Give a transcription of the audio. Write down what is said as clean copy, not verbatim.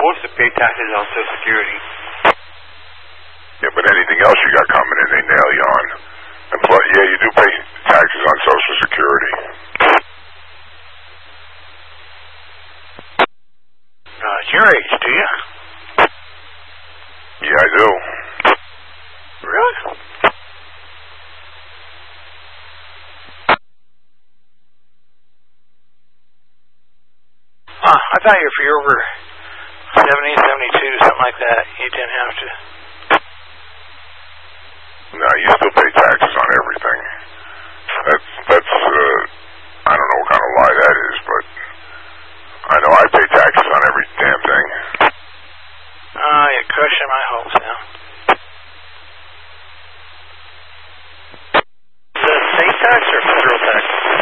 supposed to pay taxes on Social Security. Yeah, but anything else you got coming in, they nail you on. And plus, yeah, you do pay taxes on Social Security. It's your age, do you? Yeah, I do. Really? I thought if you're over 70, 72, something like that, you didn't have to. No, you still pay taxes on everything. That's I don't know what kind of lie that is, but I know I pay taxes on every damn thing. You're crushing my hopes now. Is that state tax or federal tax?